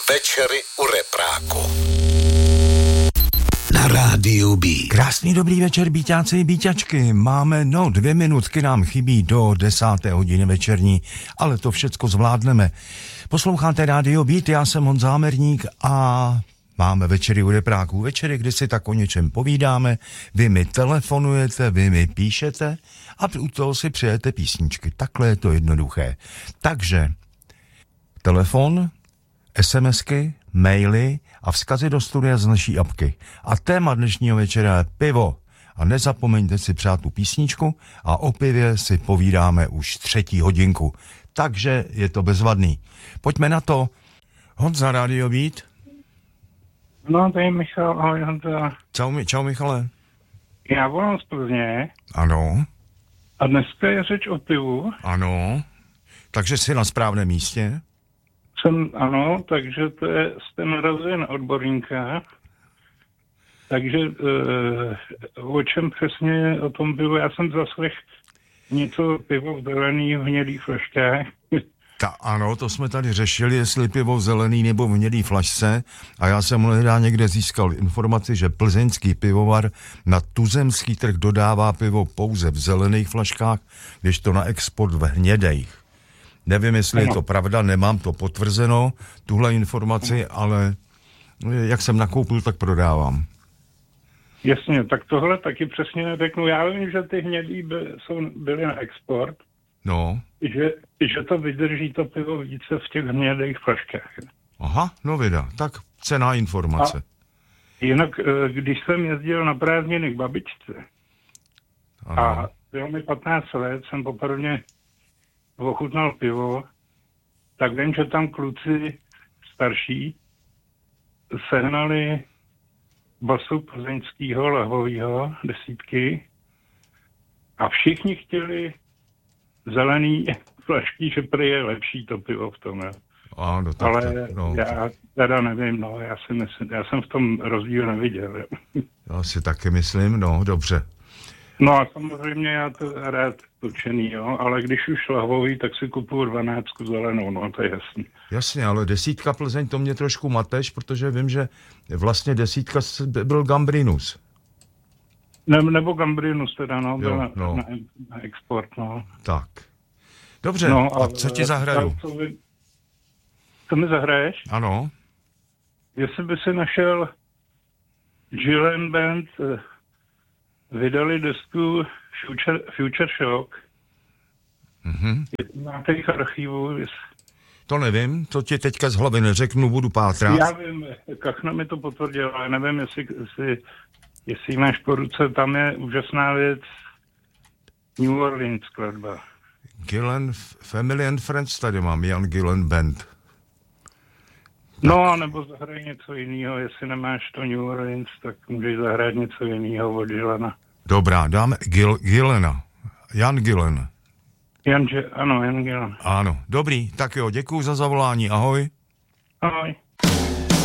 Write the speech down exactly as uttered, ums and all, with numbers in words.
Večery u repráku. Na rádiu B. Krásný dobrý večer, býťáci i býťačky. Máme, no, dvě minutky nám chybí do desáté hodiny večerní, ale to všecko zvládneme. Posloucháte Rádio Beat, já jsem Honza Hamerník a máme večery u repráků. Večery, kdy si tak o něčem povídáme, vy mi telefonujete, vy mi píšete a u toho si přijete písničky. Takhle je to jednoduché. Takže telefon, SMSky, maily a vzkazy do studia z naší apky. A téma dnešního večera je pivo. A nezapomeňte si přát tu písničku a o pivě si povídáme už třetí hodinku. Takže je to bezvadný. Pojďme na to. Honza, Rádio Beat. No, to je Michal, ahoj Honza. Čau, čau Michale. Já volám z Plzně. Ano. A dneska je řeč o pivu. Ano. Takže jsi na správném místě. Jsem, ano, takže to je, jste narazili na odborníka. Takže e, o čem přesně o tom pivu? Já jsem zaslech něco pivo zelený v hnědých flaškách. Ta, ano, to jsme tady řešili, jestli pivo v zelený nebo v hnědý flašce a já jsem hledá někde získal informaci, že plzeňský pivovar na tuzemský trh dodává pivo pouze v zelených flaškách, když to na export v hnědejch. Nevím, jestli ano. Je to pravda, nemám to potvrzeno, tuhle informaci, ale jak jsem nakoupil, tak prodávám. Jasně, tak tohle taky přesně neřeknu. Já vím, že ty hnědý by, jsou, byly na export. No. Že, že to vydrží to pivo více v těch hnědých flaškách. Aha, no vida, tak cenná informace. A jinak, když jsem jezdil na prázdniny k babičce ano. A bylo mi patnáct let, jsem poprvé ochutnal pivo, tak vím, že tam kluci starší sehnali basu plzeňského lahvového desítky a všichni chtěli zelený flašky, že prý je lepší to pivo v tom. Ano, tak, ale tak, no. Já teda nevím, no, já, si myslím, já jsem v tom rozdíl neviděl. Já si taky myslím, no, dobře. No a samozřejmě já to rád točený, jo, ale když už lahvový, tak si kupuju dvanáctku zelenou, no to je jasný. Jasně, ale desítka Plzeň, to mě trošku mateš, protože vím, že vlastně desítka byl Gambrinus. Ne, nebo Gambrinus teda, no, byl jo, na, no. na, na export, no. Tak. Dobře, no, a, a co ti zahraju? Co, vy, co mi zahraješ? Ano. Jestli by si našel Gillen Band, vydali desku Future, Future Shock. Mm-hmm. Máte jich archivu? To nevím, to ti teďka z hlavy neřeknu, budu pátrat. Já vím, Kachna mi to potvrdil, ale nevím, jestli, jestli, jestli máš po ruce, tam je úžasná věc New Orleans skladba. Gillen, Family and Friends tady mám, Jan Gillen Band. Tak. No, nebo zahraj něco jiného, jestli nemáš to New Orleans, tak můžeš zahrát něco jiného od Gillena. Dobrá, dáme Gil, Gillena. Jan Gillen. Jan, ano, Jan Gillen. Ano, dobrý, tak jo, děkuju za zavolání, ahoj. Ahoj.